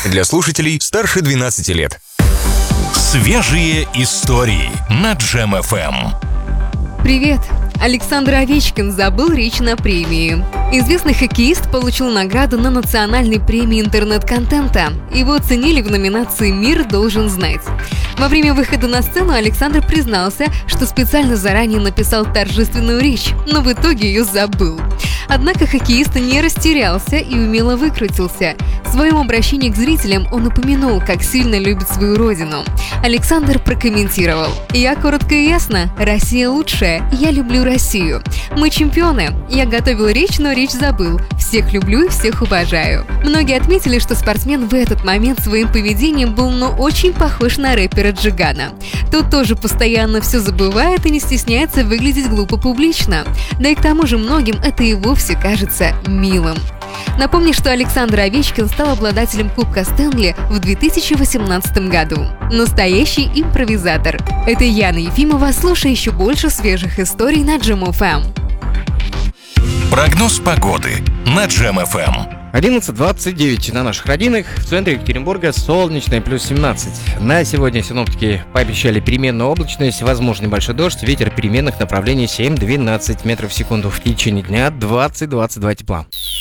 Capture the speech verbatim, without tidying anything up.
Для слушателей старше двенадцати лет. Свежие истории на Джем эф эм. Привет! Александр Овечкин забыл речь на премии. Известный хоккеист получил награду на национальной премии интернет-контента. Его оценили в номинации «Мир должен знать». Во время выхода на сцену Александр признался, что специально заранее написал торжественную речь, но в итоге ее забыл. Однако хоккеист не растерялся и умело выкрутился. В своем обращении к зрителям он упомянул, как сильно любит свою родину. Александр прокомментировал: «Я коротко и ясно. Россия лучшая. Я люблю Россию. Мы чемпионы. Я готовил речь, но речь забыл. Всех люблю и всех уважаю». Многие отметили, что спортсмен в этот момент своим поведением был, но очень похож на рэпера Джигана. Тот тоже постоянно все забывает и не стесняется выглядеть глупо публично. Да и к тому же многим это и вовсе кажется милым. Напомню, что Александр Овечкин стал обладателем Кубка Стэнли в две тысячи восемнадцатом году. Настоящий импровизатор. Это Яна Ефимова. Слушай еще больше свежих историй на Джем эф эм. Прогноз погоды на Джем эф эм. одиннадцать двадцать девять на наших родинах. В центре Екатеринбурга солнечное, плюс семнадцать. На сегодня синоптики пообещали переменную облачность, возможно небольшой дождь, ветер переменных направлений семь-двенадцать метров в секунду. В течение дня двадцать-двадцать два тепла.